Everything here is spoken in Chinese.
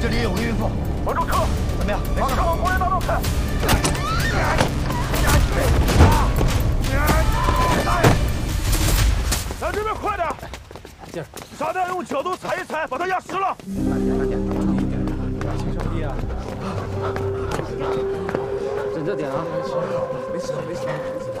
这里有个孕妇， 保住车， 怎么样？ 马上往国园大道开。来这边快点！ 劲儿！ 炸弹用脚都踩一踩，把它压实了。 慢点，慢点，注意点，轻声低啊！ 忍着点啊！ 没事，没事。